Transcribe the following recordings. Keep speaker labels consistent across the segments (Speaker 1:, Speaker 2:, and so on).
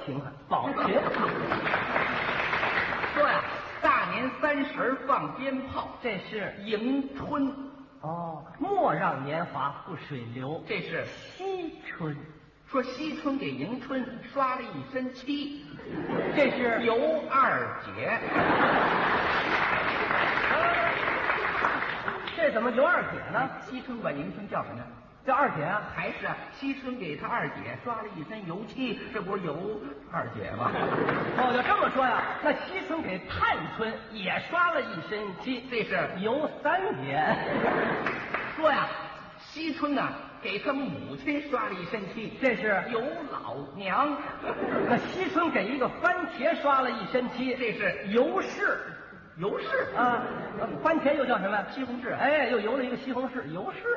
Speaker 1: 勤快，宝勤。
Speaker 2: 说呀，大年30放鞭炮，
Speaker 1: 这是
Speaker 2: 迎春。
Speaker 1: 哦，莫让年华覆水流，
Speaker 2: 这是
Speaker 1: 惜春。
Speaker 2: 说惜春给迎春刷了一身漆，
Speaker 1: 这是
Speaker 2: 尤二姐。
Speaker 1: 这怎么尤二姐呢？
Speaker 2: 惜春管迎春叫什么呀？
Speaker 1: 叫二姐啊？
Speaker 2: 还是啊，惜春给他二姐刷了一身油漆，这不是尤二姐吗？
Speaker 1: 哦，要这么说呀，那惜春给探春也刷了一身漆，
Speaker 2: 这是
Speaker 1: 尤三姐。
Speaker 2: 说呀，惜春呢给他母亲刷了一身漆，
Speaker 1: 这是
Speaker 2: 尤老娘。
Speaker 1: 那惜春给一个番茄刷了一身漆，
Speaker 2: 这是
Speaker 1: 尤氏。
Speaker 2: 尤氏
Speaker 1: 啊，番茄又叫什么？
Speaker 2: 西红柿。
Speaker 1: 哎，又游了一个西红柿，尤氏。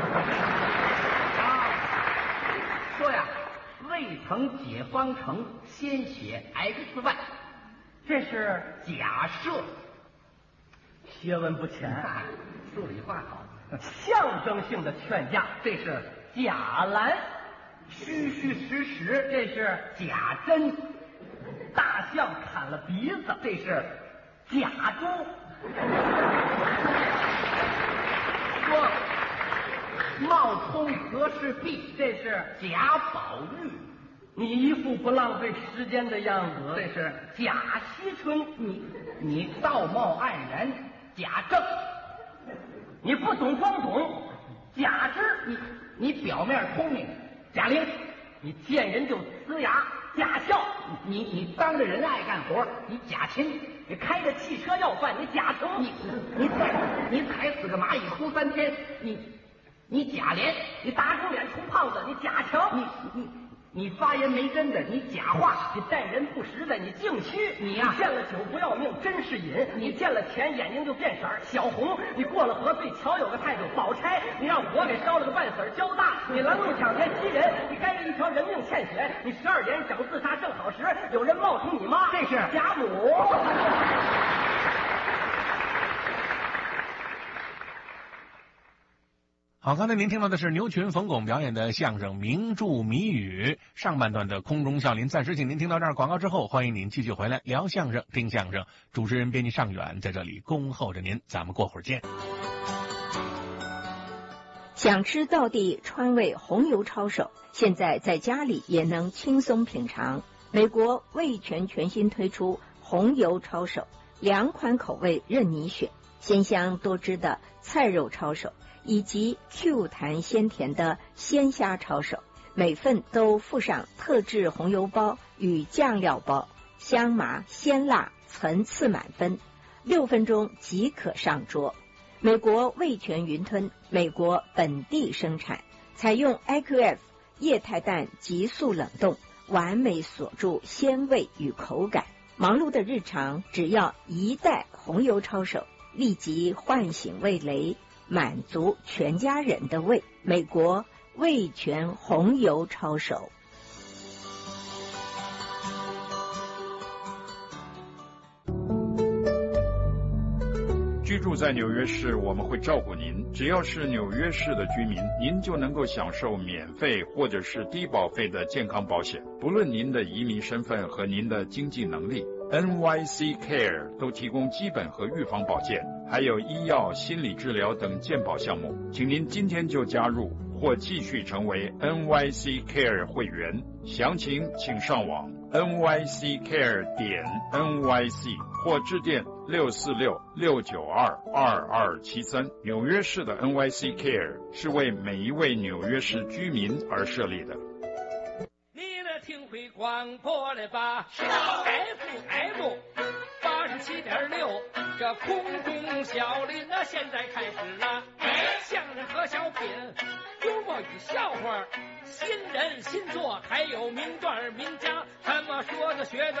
Speaker 2: 啊，说呀，未曾解方程，先写 x_y， 这是假设。
Speaker 1: 学问不浅，
Speaker 2: 数理化好。
Speaker 1: 象征性的劝架，
Speaker 2: 这是
Speaker 1: 假兰。
Speaker 2: 虚虚实实，
Speaker 1: 这是
Speaker 2: 假真。
Speaker 1: 大象砍了鼻子，
Speaker 2: 这是
Speaker 1: 假猪。
Speaker 2: 说冒充和氏璧，这是贾宝玉。
Speaker 1: 你一副不浪费时间的样子，
Speaker 2: 这是
Speaker 1: 假惜春。
Speaker 2: 你道貌岸然，假正。
Speaker 1: 你不懂装懂，假知。
Speaker 2: 你表面聪明，假灵。
Speaker 1: 你见人就呲牙，假笑。
Speaker 2: 你当着人爱干活，你假勤。
Speaker 1: 你开着汽车要饭，你假成。
Speaker 2: 你踩死个蚂蚁哭3天，你假廉。
Speaker 1: 你打肿脸充胖子，你假强。
Speaker 2: 你发言没真的，你假话。
Speaker 1: 你待人不实在，你净虚。
Speaker 2: 你呀，
Speaker 1: 见了酒不要命，真是瘾。你见了钱眼睛就变色，小红。你过了河对桥有个态度，宝钗。你让火给烧了个半死，交大。你拦路抢劫欺人，你该着一条人命欠血。你12点整自杀正好时，有人冒充你妈，
Speaker 2: 这是
Speaker 1: 贾母。
Speaker 3: 好，刚才您听到的是牛群、冯巩表演的相声《名著谜语》上半段的空中笑林，暂时请您听到这儿。广告之后，欢迎您继续回来聊相声、听相声。主持人编辑尚远在这里恭候着您，咱们过会儿见。
Speaker 4: 想吃道地川味红油抄手，现在在家里也能轻松品尝。美国味全全新推出红油抄手，2款口味任你选，鲜香多汁的菜肉抄手，以及 Q 弹鲜甜的鲜虾抄手，每份都附上特制红油包与酱料包，香麻鲜辣层次满分，6分钟即可上桌。美国味全云吞，美国本地生产，采用 IQF 液态氮急速冷冻，完美锁住鲜味与口感。忙碌的日常，只要1袋红油抄手，立即唤醒味蕾，满足全家人的胃。美国味全红油抄手。
Speaker 5: 居住在纽约市，我们会照顾您。只要是纽约市的居民，您就能够享受免费或者是低保费的健康保险，不论您的移民身份和您的经济能力。NYC Care 都提供基本和预防保健，还有医药、心理治疗等健保项目。请您今天就加入或继续成为 NYC Care 会员，详情请上网 nyccare.nyc 或致电646-692-2273。纽约市的 NYC Care 是为每一位纽约市居民而设立的。
Speaker 6: 听会广播了吧？是的 ，FM 87.6，这空中小林呢，现在开始了。相声和小品，幽默与笑话，新人新作，还有名段名家，他们说的学的。